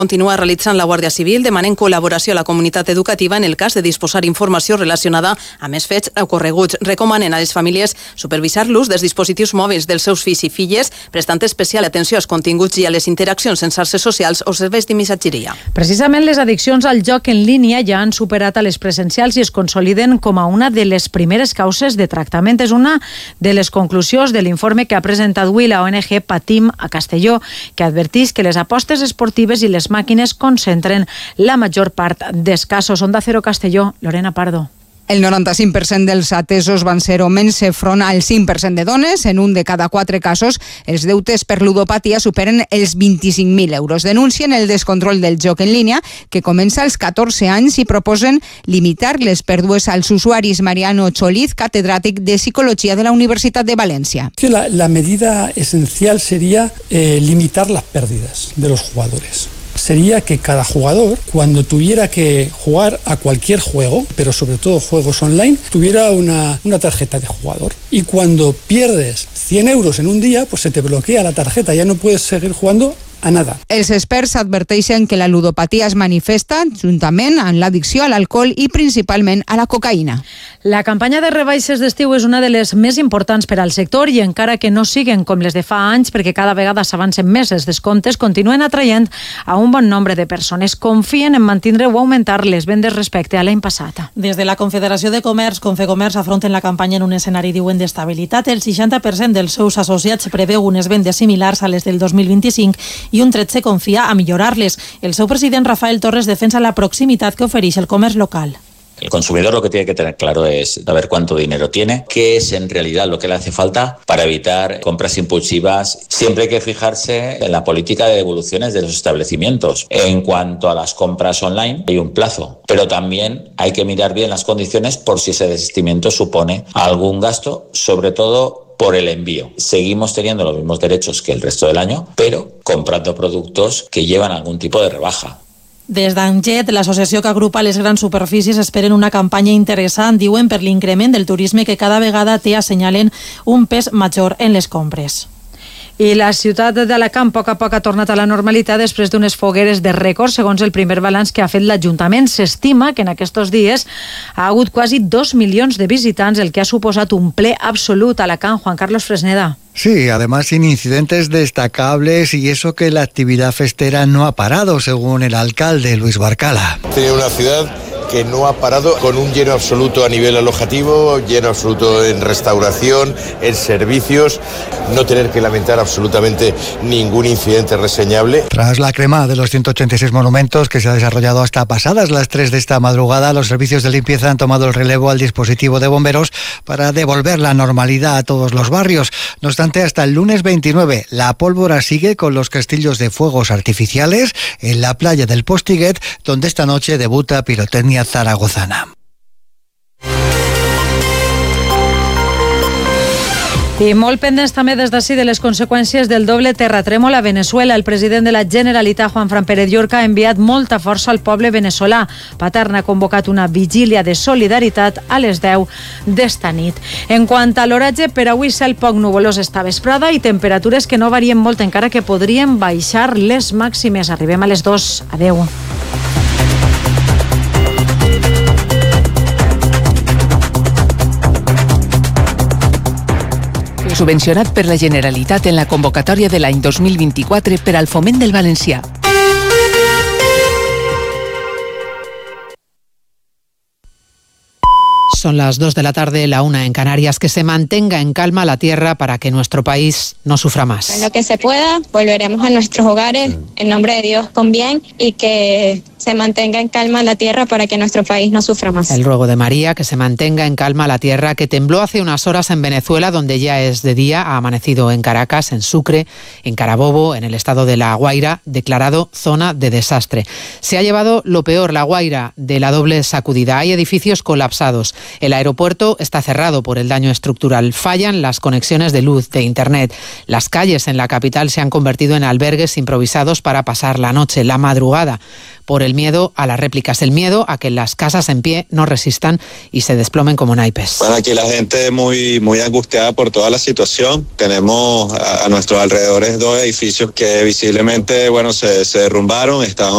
Continua realitzant la Guàrdia Civil, demanant col·laboració a la comunitat educativa en el cas de disposar informació relacionada amb els fets ocorreguts. Recomanen a les famílies supervisar l'ús dels dispositius mòbils dels seus fills i filles, prestant especial atenció als continguts i a les interaccions en xarxes socials o serveis de missatgeria. Precisament les addiccions al joc en línia ja han superat a les presencials i es consoliden com a una de les primeres causes de tractament. És una de les conclusions de l'informe que ha presentat avui la ONG Patim a Castelló, que advertís que les apostes esportives i les màquines concentren la major part dels casos. Onda Cero Castelló, Lorena Pardo. El 95% dels atesos van ser homes front al 5% de dones. En un de cada 4 casos, els deutes per ludopatia superen els 25.000 euros. Denuncien el descontrol del joc en línia, que comença als 14 anys i proposen limitar les pèrdues als usuaris. Mariano Choliz, catedràtic de Psicologia de la Universitat de València. La medida esencial sería limitar las pérdidas de los jugadores. Sería que cada jugador, cuando tuviera que jugar a cualquier juego, pero sobre todo juegos online, tuviera una tarjeta de jugador. Y cuando pierdes 100 euros en un día, pues se te bloquea la tarjeta, ya no puedes seguir jugando a nada. Els experts adverteixen que la ludopatia es manifesta juntament amb l'addicció a l'alcohol i principalment a la cocaïna. La campanya de rebaixes d'estiu és una de les més importants per al sector i encara que no siguen com les de fa anys, perquè cada vegada s'avancen més els descomptes, continuen atraient a un bon nombre de persones. Confien en mantindre o augmentar les vendes respecte a l'any passat. Des de la Confederació de Comerç, Confecomerç, afronten la campanya en un escenari, diuen, d'estabilitat. El 60% dels seus associats preveu unes vendes similars a les del 2025 i un 13% confia a millorar-les. El seu president, Rafael Torres, defensa la proximitat que ofereix el comerç local. El consumidor lo que tiene que tener claro es saber cuánto dinero tiene, qué es en realidad lo que le hace falta para evitar compras impulsivas. Siempre hay que fijarse en la política de devoluciones de los establecimientos. En cuanto a las compras online, hay un plazo, pero también hay que mirar bien las condiciones por si ese desistimiento supone algún gasto, sobre todo por el envío. Seguimos teniendo los mismos derechos que el resto del año, pero comprando productos que llevan algún tipo de rebaja. Des d'Anget, l'associació que agrupa les grans superfícies, esperen una campanya interessant, diuen, per l'increment del turisme que cada vegada té, assenyalen, un pes major en les compres. I la ciutat d'Alacant a poc ha tornat a la normalitat després d'unes fogueres de rècord. Segons el primer balanç que ha fet l'Ajuntament, s'estima que en aquests dies ha hagut quasi 2 milions de visitants, el que ha suposat un ple absolut a Alacant. Juan Carlos Fresneda. Sí, además sin incidentes destacables y eso que la actividad festera no ha parado, según el alcalde Luis Barcala. Tiene una ciudad que no ha parado, con un lleno absoluto a nivel alojativo, lleno absoluto en restauración, en servicios, no tener que lamentar absolutamente ningún incidente reseñable. Tras la crema de los 186 monumentos que se ha desarrollado hasta pasadas las 3 de esta madrugada, los servicios de limpieza han tomado el relevo al dispositivo de bomberos para devolver la normalidad a todos los barrios. No obstante, hasta el lunes 29, la pólvora sigue con los castillos de fuegos artificiales en la playa del Postiguet, donde esta noche debuta Pirotecnia zaragozana. I molt pendents també des d'ací de les conseqüències del doble terratrèmol a Venezuela. El president de la Generalitat, Juanfran Pérez Llorca, ha enviat molta força al poble veneçolà. Paterna ha convocat una vigília de solidaritat a les 10 d'esta nit. En quant a l'oratge, per avui cel poc nuvolós esta vesprada i temperatures que no varien molt, encara que podrien baixar les màximes. Arribem a les 2. Adeu. Subvencionat per la Generalitat en la convocatòria de l'any 2024 per al foment del valencià. Son las 2 de la tarde, la 1 en Canarias. Que se mantenga en calma la tierra para que nuestro país no sufra más. En lo que se pueda, volveremos a nuestros hogares, en nombre de Dios, con bien, y que se mantenga en calma la tierra para que nuestro país no sufra más. El ruego de María, que se mantenga en calma la tierra, que tembló hace unas horas en Venezuela, donde ya es de día, ha amanecido en Caracas, en Sucre, en Carabobo, en el estado de La Guaira, declarado zona de desastre. Se ha llevado lo peor, La Guaira, de la doble sacudida. Hay edificios colapsados. El aeropuerto está cerrado por el daño estructural. Fallan las conexiones de luz, de internet. Las calles en la capital se han convertido en albergues improvisados para pasar la noche, la madrugada, por el miedo a las réplicas, el miedo a que las casas en pie no resistan y se desplomen como naipes. Bueno, aquí la gente muy angustiada por toda la situación. Tenemos a nuestros alrededores 2 edificios que visiblemente, se derrumbaron, estaban